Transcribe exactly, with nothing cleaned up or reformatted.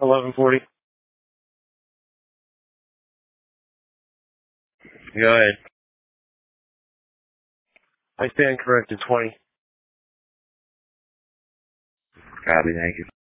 eleven forty. Go ahead. I stand corrected, twenty. Copy, thank you.